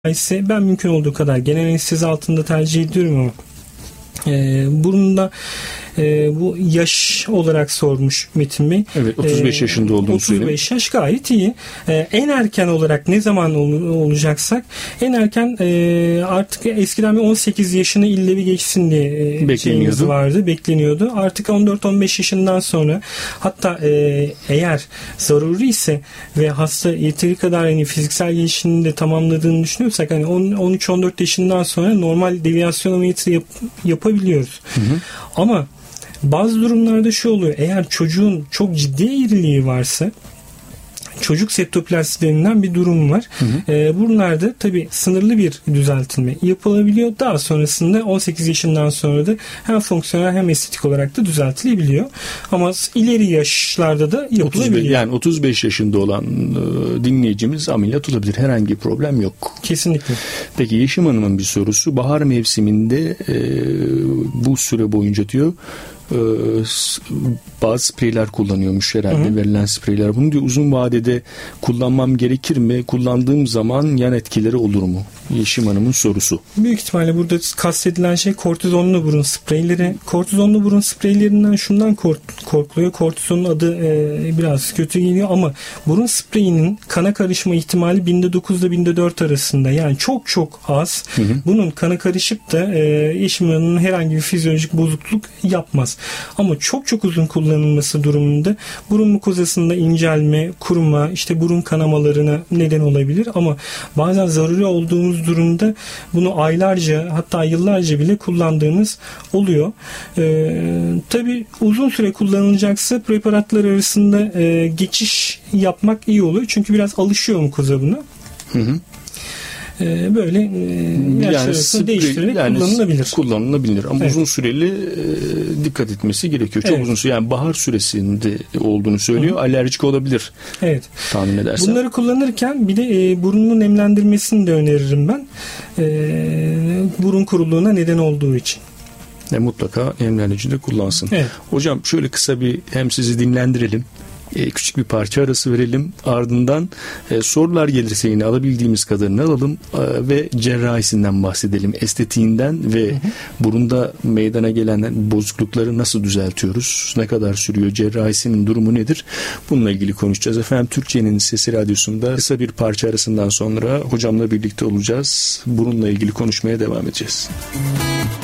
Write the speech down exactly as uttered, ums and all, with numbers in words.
ise ben mümkün olduğu kadar genel anestezi altında tercih ediyorum ama e, burnunda e, bu yaş olarak sormuş Metin Bey. Evet, otuz beş e, yaşında olduğunu söyleyeyim. otuz beş yaş gayet iyi. E, en erken olarak ne zaman ol, olacaksak en erken e, artık eskiden bir on sekiz yaşını illevi geçsin diye e, şeyimiz vardı, bekleniyordu. Artık on dört on beş yaşından sonra, hatta e, eğer zaruri ise ve hasta yeteri kadar hani fiziksel gelişimini de tamamladığını düşünüyorsak hani on üç on dört yaşından sonra normal deviyasyonometri yap, yapabiliyoruz. Hı hı. Ama bazı durumlarda şu oluyor. Eğer çocuğun çok ciddi eğriliği varsa, çocuk septoplasti denilen bir durum var. Hı hı. E, bunlarda tabii sınırlı bir düzeltilme yapılabiliyor. Daha sonrasında on sekiz yaşından sonra da hem fonksiyonel hem estetik olarak da düzeltilebiliyor. Ama ileri yaşlarda da yapılabiliyor. otuz beş, yani otuz beş yaşında olan e, dinleyicimiz ameliyat olabilir. Herhangi bir problem yok. Kesinlikle. Peki Yeşim Hanım'ın bir sorusu. Bahar mevsiminde e, bu süre boyunca diyor bazı spreyler kullanıyormuş herhalde, hı hı. verilen spreyler. Bunu diyor uzun vadede kullanmam gerekir mi? Kullandığım zaman yan etkileri olur mu? Yeşim Hanım'ın sorusu. Büyük ihtimalle burada kastedilen şey kortizonlu burun spreyleri. Kortizonlu burun spreylerinden şundan kork- korkuluyor. Kortizonun adı e, biraz kötü geliyor ama burun spreyinin kana karışma ihtimali binde dokuz ile binde dört arasında. Yani çok çok az. Hı hı. Bunun kana karışıp da e, Yeşim Hanım'ın herhangi bir fizyolojik bozukluk yapmaz. Ama çok çok uzun kullanılması durumunda burun mukozasında incelme, kuruma, işte burun kanamalarına neden olabilir ama bazen zaruri olduğumuz durumda bunu aylarca hatta yıllarca bile kullandığımız oluyor. Ee, tabii uzun süre kullanılacaksa preparatlar arasında e, geçiş yapmak iyi olur. Çünkü biraz alışıyor mukoza buna. Hı hı. Böyle yaş yani arasında değiştirerek yani kullanılabilir. Kullanılabilir ama evet. uzun süreli e, dikkat etmesi gerekiyor. Çok evet. uzun süre, yani bahar süresinde olduğunu söylüyor. Hı. Alerjik olabilir. Evet. Tahmin edersen. Bunları kullanırken bir de e, burnunu nemlendirmesini de öneririm ben. E, burun kuruluğuna neden olduğu için. E, mutlaka nemlendirici de kullansın. Evet. Hocam şöyle kısa bir hem sizi dinlendirelim. E, küçük bir parça arası verelim. Ardından e, sorular gelirse yine alabildiğimiz kadarını alalım e, ve cerrahisinden bahsedelim. Estetiğinden ve hı hı. burunda meydana gelen bozuklukları nasıl düzeltiyoruz? Ne kadar sürüyor? Cerrahisinin durumu nedir? Bununla ilgili konuşacağız. Efendim Türkiye'nin Sesi Radyosu'nda kısa bir parça arasından sonra hocamla birlikte olacağız. Bununla ilgili konuşmaya devam edeceğiz.